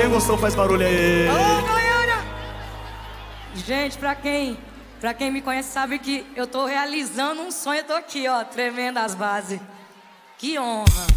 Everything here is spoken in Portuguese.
Quem gostou faz barulho aí. Alô, Goiânia! Gente, pra quem me conhece sabe que eu tô realizando um sonho. Eu tô aqui, ó, tremendo as bases. Que honra.